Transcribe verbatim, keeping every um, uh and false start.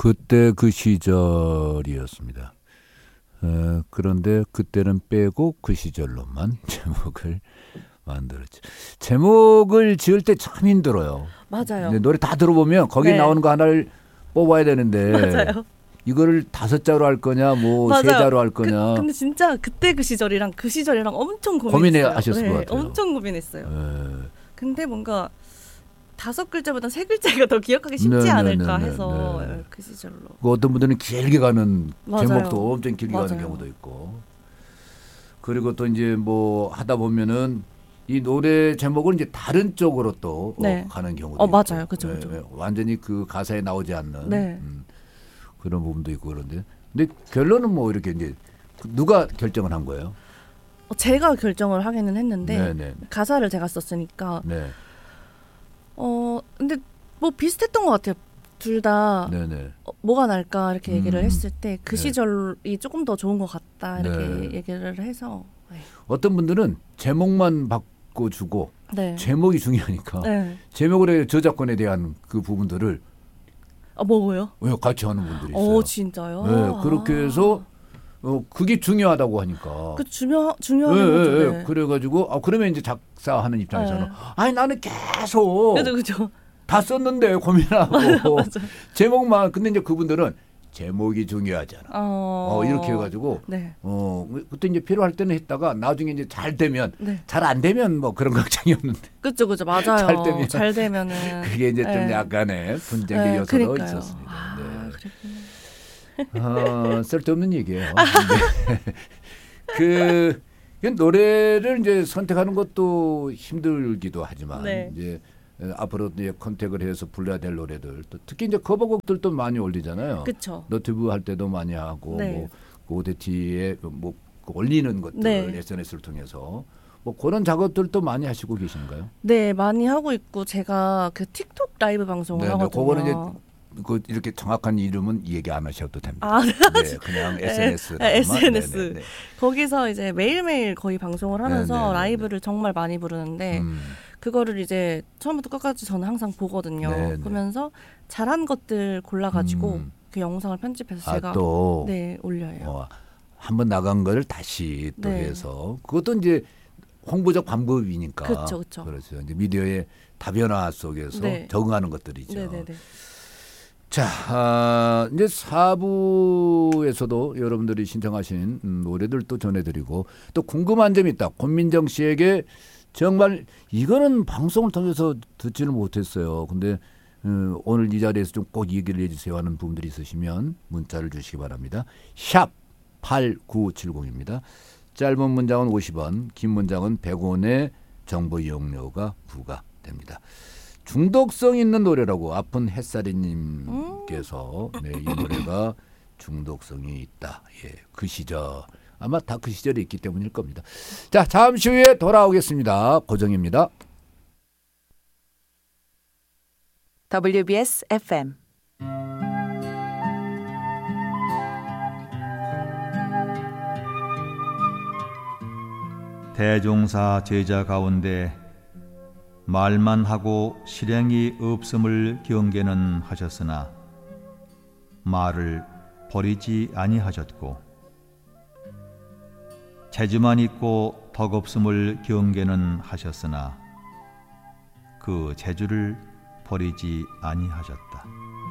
그때 그 시절이었습니다. 어, 그런데 그때는 빼고 그 시절로만 제목을 만들었죠. 제목을 지을 때 참 힘들어요. 맞아요. 근데 노래 다 들어보면 거기 네. 나오는 거 하나를 뽑아야 되는데 맞아요. 이거를 다섯 자로 할 거냐 뭐 세 맞아요. 자로 할 거냐. 그, 근데 진짜 그때 그 시절이랑 그 시절이랑 엄청 고민했어요. 고민하셨을 네, 것 같아요. 엄청 고민했어요. 네. 근데 뭔가 다섯 글자보다 세 글자가 더 기억하기 쉽지 네, 않을까 네, 네, 해서 네, 네. 그 시절로. 그 어떤 분들은 길게 가면 맞아요. 제목도 엄청 길게 맞아요. 가는 경우도 있고. 그리고 또 이제 뭐 하다 보면은 이 노래 제목을 이제 다른 쪽으로 또 네. 어, 가는 경우도 어, 있고. 맞아요. 그죠, 그죠. 네, 네. 완전히 그 가사에 나오지 않는 네. 음, 그런 부분도 있고 그런데. 근데 결론은 뭐 이렇게 이제 누가 결정을 한 거예요? 어, 제가 결정을 하기는 했는데 네, 네. 가사를 제가 썼으니까. 네. 어 근데 뭐 비슷했던 것 같아요. 둘 다 네, 네. 어, 뭐가 날까 이렇게 얘기를 음, 했을 때 그 네. 시절이 조금 더 좋은 것 같다 이렇게 네. 얘기를 해서. 네. 어떤 분들은 제목만 바꿔주고 네. 제목이 중요하니까 네. 제목의 저작권에 대한 그 부분들을 아 뭐고요? 왜 같이 하는 분들이 있어요. 어 진짜요? 네, 그렇게 아. 해서 어, 그게 중요하다고 하니까. 그 중요 중요한 네, 거죠. 네, 네. 네. 그래가지고 아 그러면 이제 작사하는 입장에서는 네. 아니 나는 계속 그죠 그죠. 다 썼는데 고민하고 맞아. 제목만 근데 이제 그분들은 제목이 중요하잖아. 어, 어, 이렇게 해가지고 네. 어 그때 이제 필요할 때는 했다가 나중에 이제 잘 되면 네. 잘 안 되면 뭐 그런 걱정이 없는데 그죠 그죠 맞아요. 잘 되면- 잘 되면은 그게 이제 좀 네. 약간의 분쟁의 네, 요소도 그러니까요. 있었습니다. 아, 네. 그랬구나. 어, 쓸데없는 얘기예요. 근데 그 노래를 이제 선택하는 것도 힘들기도 하지만 네. 이제 앞으로 이제 컨택을 해서 불러야 될 노래들 또 특히 이제 커버곡들도 많이 올리잖아요. 그쵸. 너튜브 할 때도 많이 하고 네. 뭐 오디티에 뭐 올리는 것들 네. 에스엔에스를 통해서 뭐 그런 작업들도 많이 하시고 계신가요? 네 많이 하고 있고 제가 그 틱톡 라이브 방송을 네, 네, 하거든요. 그거는 이제 그 이렇게 정확한 이름은 얘기 안 하셔도 됩니다. 아, 네, 그냥 에스엔에스. 네, 에스엔에스. 거기서 이제 매일매일 거의 방송을 하면서 네, 네, 네, 라이브를 정말 많이 부르는데 음, 그거를 이제 처음부터 끝까지 저는 항상 보거든요. 네, 네. 보면서 잘한 것들 골라가지고 음. 그 영상을 편집해서 아, 제가 또 네 올려요. 어, 한번 나간 거를 다시 또 네. 해서 그것도 이제 홍보적 방법이니까. 그쵸, 그쵸. 그렇죠. 이제 미디어의 다변화 속에서 네. 적응하는 것들이죠. 네네네. 자, 아, 이제 사 부에서도 여러분들이 신청하신 음, 노래들 또 전해드리고 또 궁금한 점이 있다. 권민정 씨에게 정말 이거는 방송을 통해서 듣지는 못했어요. 근데 음, 오늘 이 자리에서 좀 꼭 얘기를 해주세요 하는 부분들이 있으시면 문자를 주시기 바랍니다. 샵 팔구칠공입니다. 짧은 문장은 오십 원, 긴 문장은 백 원의 정보 이용료가 부과됩니다. 중독성 있는 노래라고 아픈 햇살이님께서 네, 이 노래가 중독성이 있다. 예, 그 시절 아마 다 그 시절에 있기 때문일 겁니다. 자, 잠시 후에 돌아오겠습니다. 고정입니다. 더블유비에스 에프엠 대종사 제자 가운데 말만 하고 실행이 없음을 경계는 하셨으나 말을 버리지 아니하셨고 재주만 있고 덕없음을 경계는 하셨으나 그 재주를 버리지 아니하셨다.